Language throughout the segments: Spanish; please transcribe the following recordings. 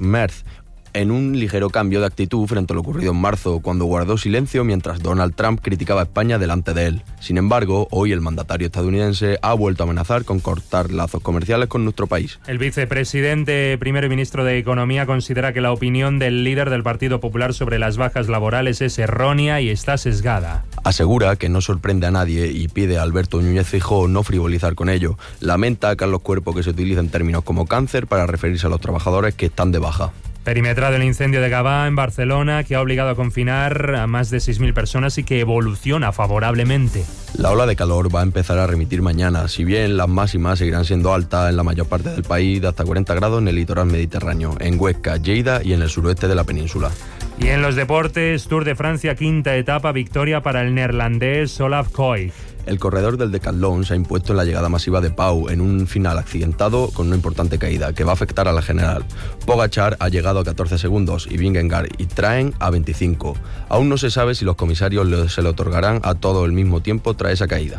Merz, en un ligero cambio de actitud frente a lo ocurrido en marzo, cuando guardó silencio mientras Donald Trump criticaba a España delante de él. Sin embargo, hoy el mandatario estadounidense ha vuelto a amenazar con cortar lazos comerciales con nuestro país. El vicepresidente, primero y ministro de Economía, considera que la opinión del líder del Partido Popular sobre las bajas laborales es errónea y está sesgada. Asegura que no sorprende a nadie y pide a Alberto Núñez Feijóo no frivolizar con ello. Lamenta, Carlos Cuerpo, que se utilicen términos como cáncer para referirse a los trabajadores que están de baja. Perimetrado el incendio de Gavà en Barcelona, que ha obligado a confinar a más de 6.000 personas y que evoluciona favorablemente. La ola de calor va a empezar a remitir mañana, si bien las máximas seguirán siendo altas en la mayor parte del país, de hasta 40 grados en el litoral mediterráneo, en Huesca, Lleida y en el suroeste de la península. Y en los deportes, Tour de Francia, quinta etapa, victoria para el neerlandés Olaf Koy. El corredor del decatlón se ha impuesto en la llegada masiva de Pau en un final accidentado con una importante caída que va a afectar a la general. Pogačar ha llegado a 14 segundos y Vingegaard y Traen a 25. Aún no se sabe si los comisarios se le otorgarán a todo el mismo tiempo tras esa caída.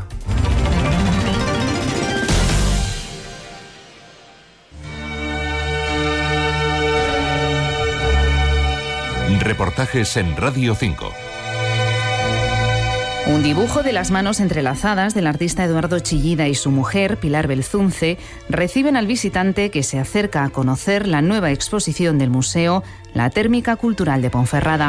Reportajes en Radio 5. Un dibujo de las manos entrelazadas del artista Eduardo Chillida y su mujer, Pilar Belzunce, reciben al visitante que se acerca a conocer la nueva exposición del museo La Térmica Cultural de Ponferrada.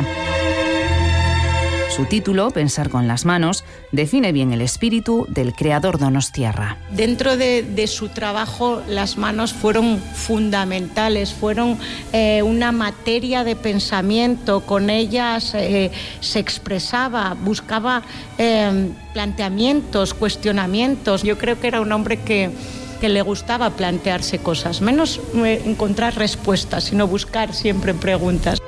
Su título, Pensar con las manos, define bien el espíritu del creador donostiarra. Dentro de su trabajo, las manos fueron fundamentales, fueron una materia de pensamiento. Con ellas se expresaba, buscaba planteamientos, cuestionamientos. Yo creo que era un hombre que le gustaba plantearse cosas, menos encontrar respuestas, sino buscar siempre preguntas.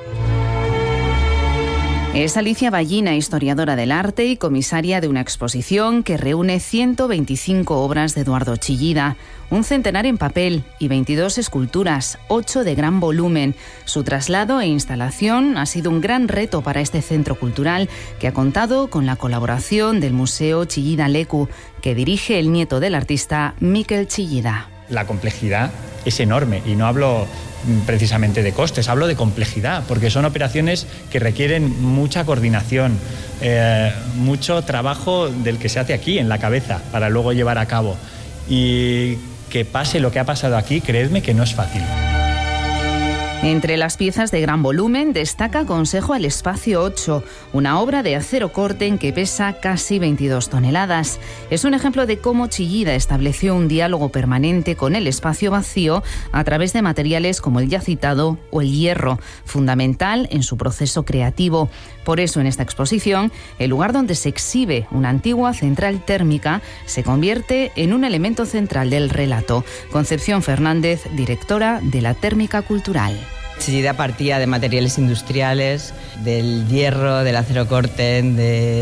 Es Alicia Ballina, historiadora del arte y comisaria de una exposición que reúne 125 obras de Eduardo Chillida, un centenar en papel y 22 esculturas, 8 de gran volumen. Su traslado e instalación ha sido un gran reto para este centro cultural, que ha contado con la colaboración del Museo Chillida Leku, que dirige el nieto del artista, Miquel Chillida. La complejidad es enorme y no hablo precisamente de costes, hablo de complejidad, porque son operaciones que requieren mucha coordinación, mucho trabajo del que se hace aquí en la cabeza para luego llevar a cabo. Y que pase lo que ha pasado aquí, creedme que no es fácil. Entre las piezas de gran volumen destaca Consejo al Espacio 8, una obra de acero corten que pesa casi 22 toneladas. Es un ejemplo de cómo Chillida estableció un diálogo permanente con el espacio vacío a través de materiales como el ya citado o el hierro, fundamental en su proceso creativo. Por eso, en esta exposición, el lugar donde se exhibe una antigua central térmica se convierte en un elemento central del relato. Concepción Fernández, directora de la Térmica Cultural. Chillida partía de materiales industriales, del hierro, del acero corten,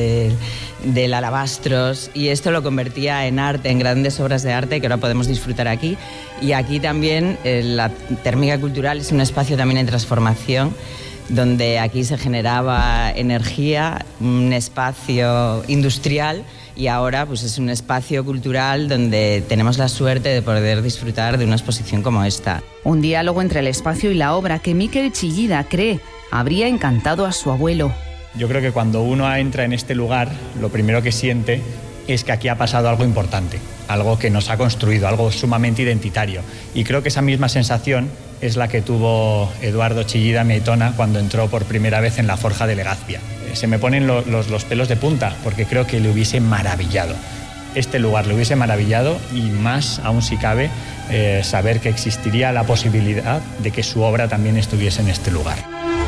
del alabastros, y esto lo convertía en arte, en grandes obras de arte que ahora podemos disfrutar aquí. Y aquí también la Térmica Cultural es un espacio también en transformación, donde aquí se generaba energía, un espacio industrial, y ahora pues es un espacio cultural donde tenemos la suerte de poder disfrutar de una exposición como esta. Un diálogo entre el espacio y la obra que Miquel Chillida cree habría encantado a su abuelo. Yo creo que cuando uno entra en este lugar, lo primero que siente es que aquí ha pasado algo importante, algo que nos ha construido, algo sumamente identitario. Y creo que esa misma sensación es la que tuvo Eduardo Chillida Meitona cuando entró por primera vez en la Forja de Legazpia. Se me ponen los pelos de punta, porque creo que le hubiese maravillado. Este lugar le hubiese maravillado, y más aún si cabe, saber que existiría la posibilidad de que su obra también estuviese en este lugar.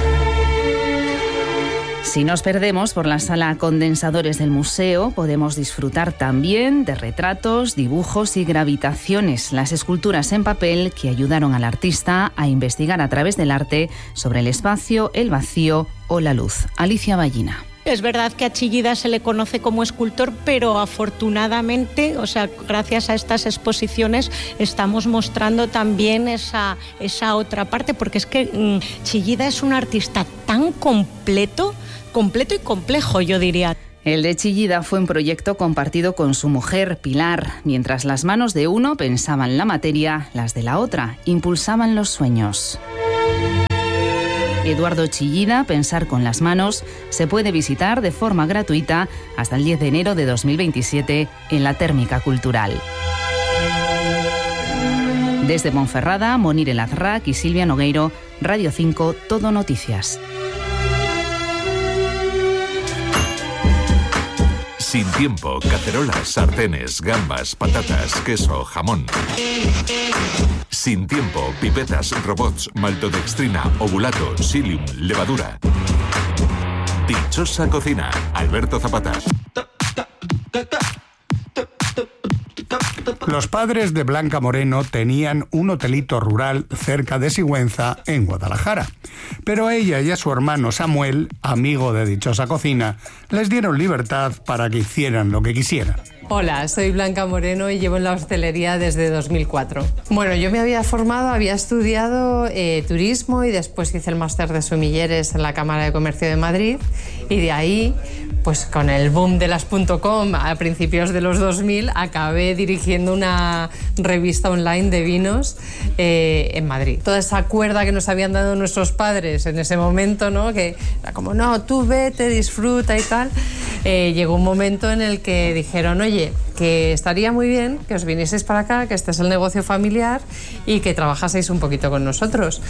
Si nos perdemos por la sala condensadores del museo, podemos disfrutar también de retratos, dibujos y gravitaciones, las esculturas en papel que ayudaron al artista a investigar a través del arte sobre el espacio, el vacío o la luz. Alicia Ballina. Es verdad que a Chillida se le conoce como escultor, pero afortunadamente, gracias a estas exposiciones, estamos mostrando también esa otra parte, porque es que Chillida es un artista tan completo y complejo, yo diría. El de Chillida fue un proyecto compartido con su mujer, Pilar. Mientras las manos de uno pensaban la materia, las de la otra impulsaban los sueños. Eduardo Chillida, Pensar con las manos, se puede visitar de forma gratuita hasta el 10 de enero de 2027 en la Térmica Cultural. Desde Ponferrada, Monir El Azrak y Silvia Nogueiro, Radio 5, Todo Noticias. Sin tiempo, cacerolas, sartenes, gambas, patatas, queso, jamón. Sin tiempo, pipetas, robots, maltodextrina, ovulato, psyllium, levadura. Dichosa cocina, Alberto Zapata. Los padres de Blanca Moreno tenían un hotelito rural cerca de Sigüenza, en Guadalajara. Pero a ella y a su hermano Samuel, amigo de Dichosa Cocina, les dieron libertad para que hicieran lo que quisieran. Hola, soy Blanca Moreno y llevo en la hostelería desde 2004. Bueno, yo me había formado, había estudiado turismo y después hice el máster de sumilleres en la Cámara de Comercio de Madrid y de ahí, pues con el boom de las .com a principios de los 2000, acabé dirigiendo una revista online de vinos en Madrid. Toda esa cuerda que nos habían dado nuestros padres en ese momento, ¿no? Que era como, no, tú vete, disfruta y tal. Llegó un momento en el que dijeron, oye, que estaría muy bien que os vinieseis para acá, que este es el negocio familiar y que trabajaseis un poquito con nosotros.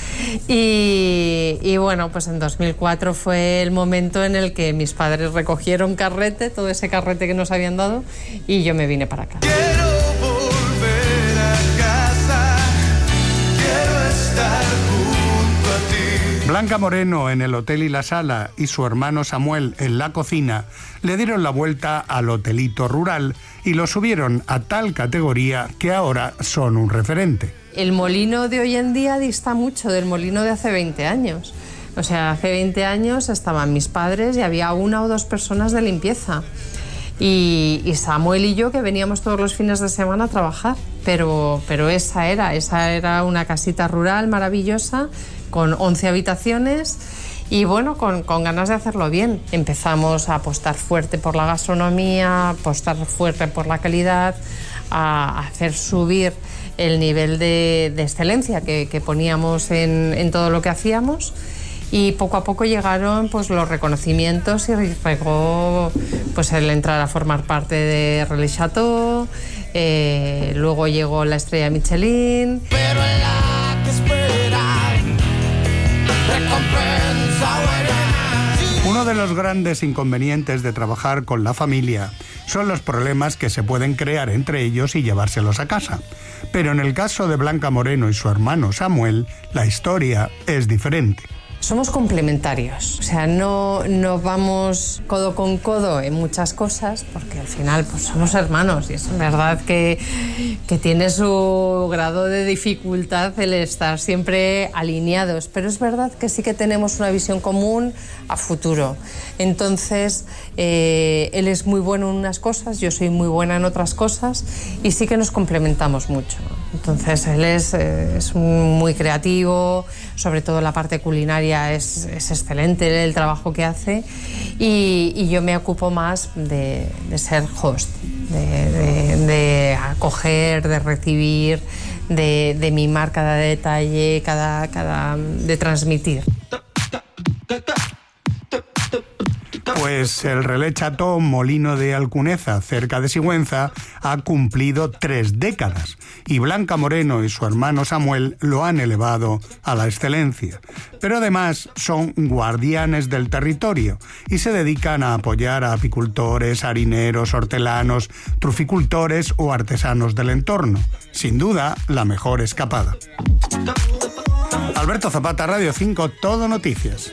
Y bueno, pues en 2004 fue el momento en el que mis padres recogieron carrete, todo ese carrete que nos habían dado, y yo me vine para acá. Quiero volver a casa, quiero estar junto a ti. Blanca Moreno en el hotel y la sala y su hermano Samuel en la cocina le dieron la vuelta al hotelito rural y lo subieron a tal categoría que ahora son un referente. El molino de hoy en día dista mucho del molino de hace 20 años. O sea, hace 20 años estaban mis padres y había 1 o 2 personas de limpieza. Y Samuel y yo, que veníamos todos los fines de semana a trabajar. Pero esa era una casita rural maravillosa con 11 habitaciones y bueno, con ganas de hacerlo bien. Empezamos a apostar fuerte por la gastronomía, a apostar fuerte por la calidad, a hacer subir el nivel de excelencia que poníamos en todo lo que hacíamos. Y poco a poco llegaron pues los reconocimientos y llegó pues el entrar a formar parte de Relais Chateau, luego llegó la estrella Michelin. Pero en la que esperan, recompensa buena. Uno de los grandes inconvenientes de trabajar con la familia son los problemas que se pueden crear entre ellos y llevárselos a casa. Pero en el caso de Blanca Moreno y su hermano Samuel, la historia es diferente. Somos complementarios, o sea, no vamos codo con codo en muchas cosas, porque al final pues somos hermanos y es verdad que tiene su grado de dificultad el estar siempre alineados, pero es verdad que sí que tenemos una visión común a futuro. Entonces, él es muy bueno en unas cosas, yo soy muy buena en otras cosas y sí que nos complementamos mucho. Entonces, él es muy creativo, sobre todo la parte culinaria es excelente el trabajo que hace y yo me ocupo más de ser host, de acoger, de recibir, de mimar cada detalle, de transmitir. Pues el Relais Chateau, molino de Alcuneza, cerca de Sigüenza, ha cumplido 3 décadas y Blanca Moreno y su hermano Samuel lo han elevado a la excelencia. Pero además son guardianes del territorio y se dedican a apoyar a apicultores, harineros, hortelanos, truficultores o artesanos del entorno. Sin duda, la mejor escapada. Alberto Zapata, Radio 5, Todo Noticias.